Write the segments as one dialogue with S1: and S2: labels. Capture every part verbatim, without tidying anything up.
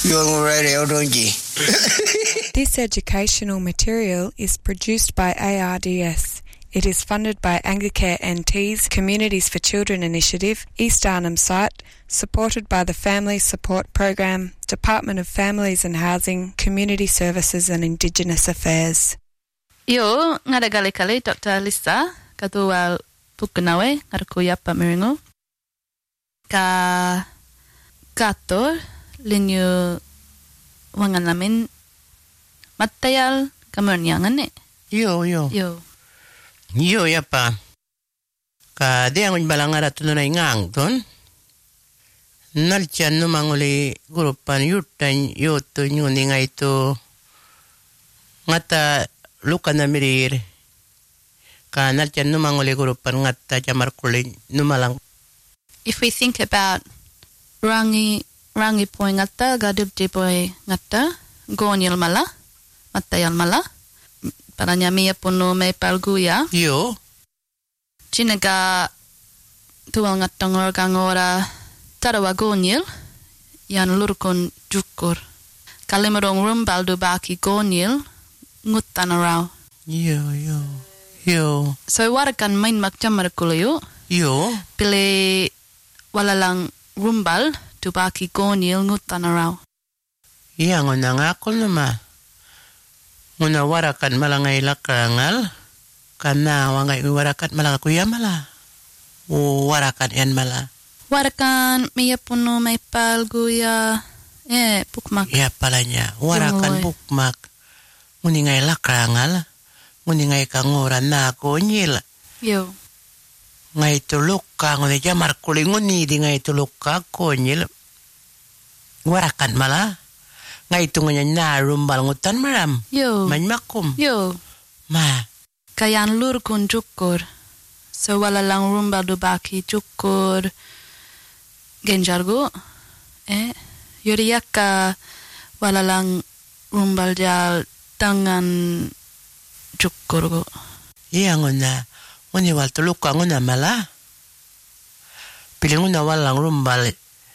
S1: Yung radio donji.
S2: This educational material is produced by A R D S. It is funded by Anglicare N T's Communities for Children initiative, East Arnhem site, supported by the Family Support Program, Department of Families and Housing, Community Services and Indigenous Affairs.
S3: Yo, ngadagali kali Doctor Lisa, katua pukunawe, ngarakuyapa miringo. Ka gato linyo wangan namin matayal kamunyangan eh.
S4: Yo, yo.
S3: Yo.
S4: Yo, yapa. Ka diang balangara tunay ngang ton. Nalchan no manguli grupan yutan yoto nyuni nga ito ngata luka na mirir. Ka nalchan no manguli grupan ngata jamar kulin numalang.
S3: If we think about rangi rangi poy ngata gadib di poy ngata gonyil mala matayal mala paranya mia puno may palguya.
S4: Yo.
S3: Chinaga tuwal ngatang organgora tarawa gonyil yan lurkon jukur. Kalimarong rumbal dubaki gonyil ngutan araw.
S4: Yo, yo, yo.
S3: So warakan main makjamar kulayo.
S4: Yo.
S3: Pili walalang rumbal dubaki gonyil ngutan araw.
S4: Iya nguna nga ako naman. Nguna warakan malangay lakrangal. Kana wangay warakan malakakuya mala. O warakan yan mala.
S3: Warakan miya puno may palguya. Eh, bukmak.
S4: Iya pala niya. Warakan bukmak. Nguni ngay lakrangal. Nguni ngay kanguran na konyil.
S3: Yo.
S4: Ngay tulok ka. Nguni jamar kuli nguni di ngay tulok ka konyil. Warakan mala. Ngay ito nga na rumbal ngutan maram.
S3: Yo.
S4: Manmakum.
S3: Yo.
S4: Ma.
S3: Kayan lurkun jukur. So wala lang rumbal dubaki jukur. Genjargo. Eh. Yuriyaka wala lang rumbal jal tangan jukur go.
S4: Iya nguna. Nguni wal tulok ka nguna mala. Pili nguna walang rumbal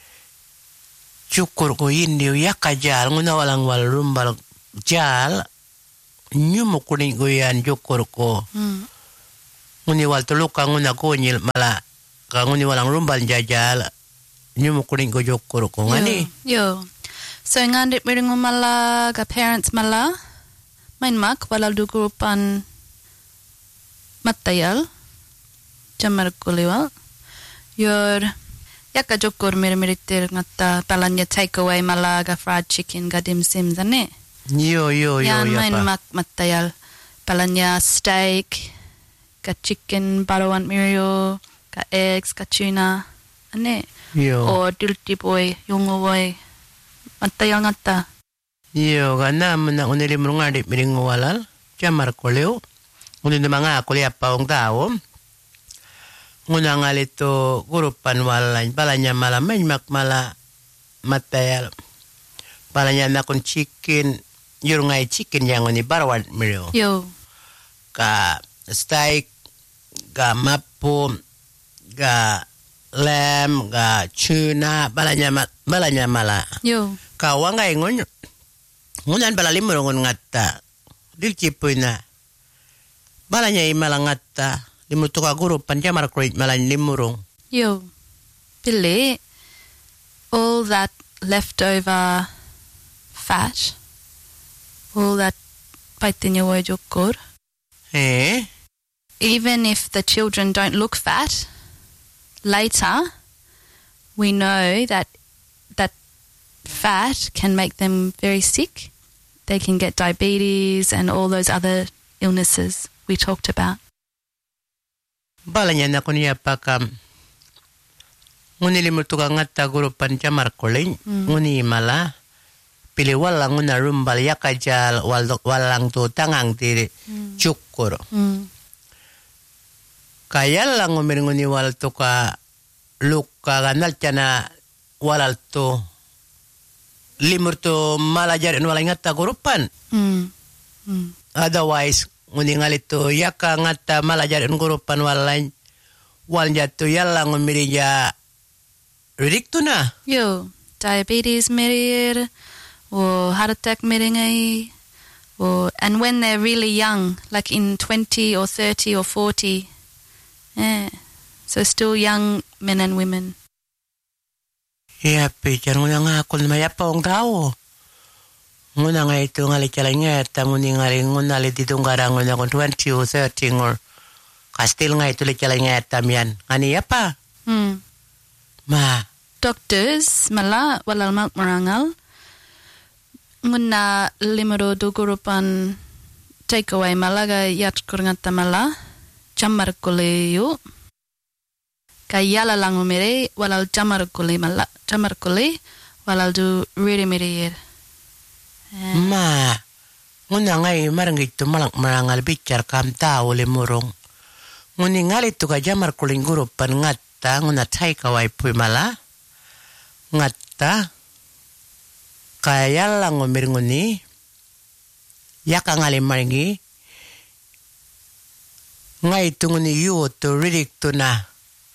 S4: cukur ko hindi yaka jal nguna walang wal rumbal jal nyumo kuning ko yan cukur ko
S3: mm.
S4: nguni wal tuluk ka nguna konyil mala ka nguni walang rumbal jajal nyumo kuning ko cukur ko ngani
S3: yo so ngandit miringo mala ka parents mala main mak walal du grupan matayal jamar kuliwal yor Yaka jokur mir-miritir ngata palanya takeaway malaga fried chicken ga dim sim zane.
S4: Yo yo yo
S3: Yan
S4: yapa.
S3: main mak matayal palanya steak ka chicken barawan mirio ka eggs ka tuna ane.
S4: Yo.
S3: O dilti boy yungo boy matayal ngata.
S4: Yo gana muna unili mrungadi miringo walal jamar koleo. Unili mga kuliya paong tao. Nguna ngalito gurupan walay balanya mala menyak mala matayal balanya nakon chicken yurungay chicken yang ni barawan mirio
S3: yo
S4: ka steak ga mapo ga lamb ga tuna balanya balanya mala
S3: yo
S4: ka wangay ngon ngunan balalim ngon ngata dilcipuina balanya imala ngata limutu ka guru panjamar kulit malan limurung.
S3: Yo, Billy, all that leftover fat, all that paitinyo jokur.
S4: Eh?
S3: Even if the children don't look fat, later we know that that fat can make them very sick. They can get diabetes and all those other illnesses we talked about.
S4: Balanya na kunya pakam. Nguni limutu ka ngata guru panjamar kuling.
S3: Mm.
S4: Nguni mala. Pili walang nguna rumbal yakajal wal walang tu tangang tiri
S3: Mm.
S4: cukur.
S3: Mm.
S4: Kaya lang ngumir nguni wal tu ka luka ganal cana walal tu limur tu malajarin walang ngata gurupan.
S3: Mm. Mm.
S4: Otherwise nguni ngalito yaka ngata malajarin gurupan walain wal jatu yalla ngumiri ja ridik tu na.
S3: Yo, diabetes mirir, or heart attack miringai, or and when they're really young, like in twenty or thirty or forty, yeah, so still young men and women.
S4: Yeah, pichar nguna nga kung mayapa ang tao. Nguna nga ito nga lichala nga tamuni nga rin nguna li ditong garang nguna kung twenty or thirty or kastil nga ito lichala nga tamian. Ngani yapa?
S3: Mm.
S4: Ma.
S3: Doctors, mala walal mak marangal. Nguna limero dugurupan takeaway malaga yat kurngata mala. Jamar kule yu. Kayala lang umire walal jamar kule mala. Jamar kule walal du riri mire.
S4: Ma, nguna ngay marang ito malak marangal bicar kam tao limurong. Nguni ngali tu ka jamar kuling gurupan ngata nguna tay kawai puy mala. Ngata kaya lang umir nguni yaka ngali maringi ngay tu nguni yu tu ridik tu na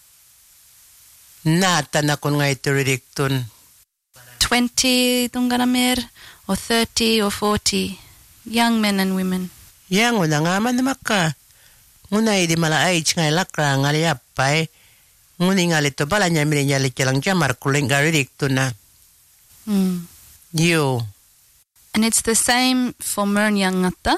S4: nata na kun ngay tu ridik tun
S3: twenty tunggaramir or thirty or forty young men and women.
S4: Yang una nga man maka. Nguna idi mala age ngay lakra ngali apay. Nguni ngali to bala niya mili niya likilang jamar kuling garidik to na.
S3: Mm.
S4: Yo.
S3: And it's the same for Mernyan ngata.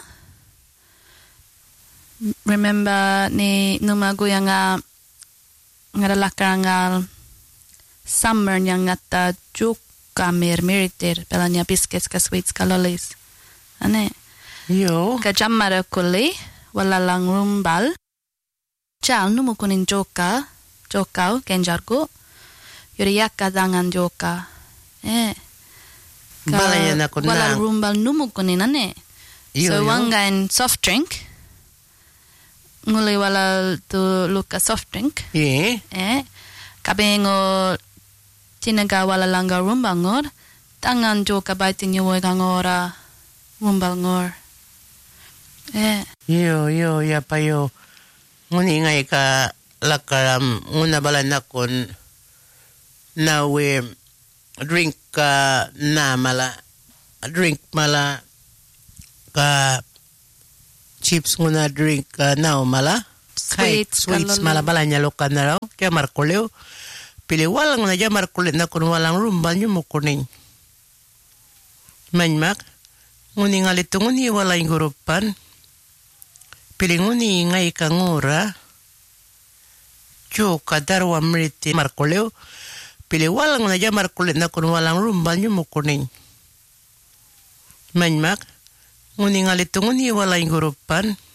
S3: Remember ni numaguya nga nga lakra ngal some Mernyan ngata juk kamir miritir pelanya biscuits ka sweets ka lollies. Ane.
S4: Yo.
S3: Ka jammara kuli wala lang rumbal. Chal numu kunin joka jokau kenjarku. Yuri yakka dangan joka. Eh.
S4: Balaya na kunang.
S3: Wala rumbal numu kunin ane.
S4: Yo,
S3: so
S4: yo.
S3: wangain soft drink. Nguli wala tu luka soft drink.
S4: Yeah.
S3: Eh. Kabengo tinaga wala langa rumbangor, tangan joka baitin yuwa gangora rumbangor. Eh.
S4: Yo, yo, ya pa yo. Nguni ngay ka lakaram, nguna bala na kun na we drink ka na mala, drink mala ka chips nguna drink ka na mala.
S3: Sweets,
S4: sweets mala bala niya luka na raw, kaya markuleo. Pili walang na dyan markulit na kung walang rumbal nyo mo kuning. Manyak, nguni nga lito nguni walang gurupan. Pili nguni nga ikangura. Tiyo kadarwa meriti markuleo. Pili walang na dyan markulit na kung walang rumbal nyo mo kuning. Manyak, nguni nga lito nguni walang gurupan.